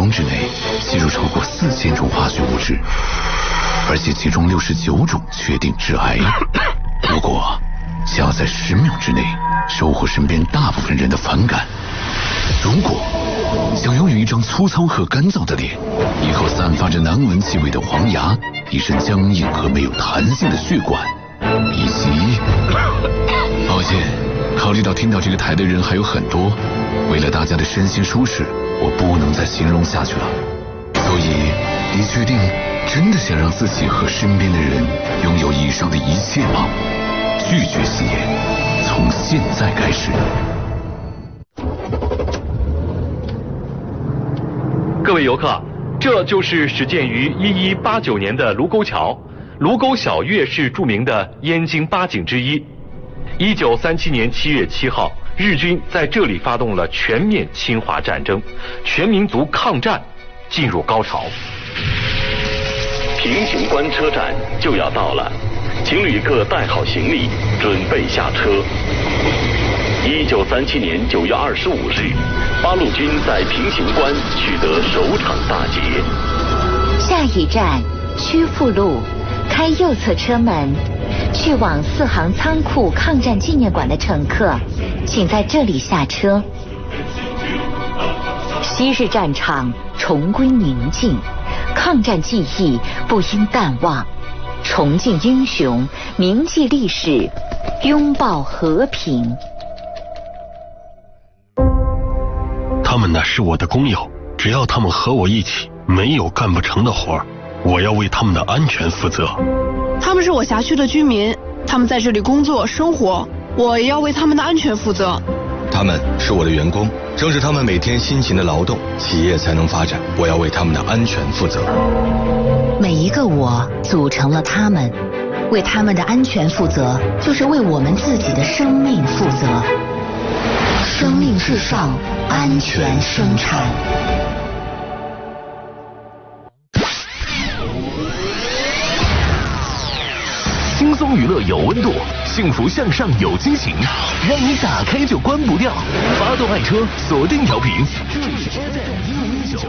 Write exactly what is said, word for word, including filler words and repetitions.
钟之内吸入超过四千种化学物质，而且其中六十九种确定致癌。如果想要在十秒之内收获身边大部分人的反感，如果想拥有一张粗糙和干燥的脸，一口散发着难闻气味的黄牙，一身僵硬和没有弹性的血管，以及……抱歉，考虑到听到这个台的人还有很多，为了大家的身心舒适，我不能再形容下去了。所以，你确定真的想让自己和身边的人拥有以上的一切吗？拒绝吸烟，从现在开始。 各位游客，这就是始建于一一八九年的卢沟桥。卢沟晓月是著名的燕京八景之一。一九三七年七月七号，日军在这里发动了全面侵华战争，全民族抗战进入高潮。 平型关车站就要到了，请旅客带好行李，准备下车。一九三七年九月二十五日，八路军在平型关取得首场大捷。 下一站曲阜路，开右侧车门，去往四行仓库抗战纪念馆的乘客，请在这里下车。昔日战场重归宁静，抗战记忆不应淡忘，重敬英雄，铭记历史，拥抱和平。 他们呢是我的工友，只要他们和我一起，没有干不成的活儿，我要为他们的安全负责。 他们是我辖区的居民，他们在这里工作生活，我也要为他们的安全负责。 他们是我的员工，正是他们每天辛勤的劳动，企业才能发展，我要为他们的安全负责。 每一个我组成了他们，为他们的安全负责，就是为我们自己的生命负责。生命至上，安全生产。 轻松娱乐有温度，幸福向上有激情，让你打开就关不掉。发动爱车，锁定调频，这里是 F M 一零一九。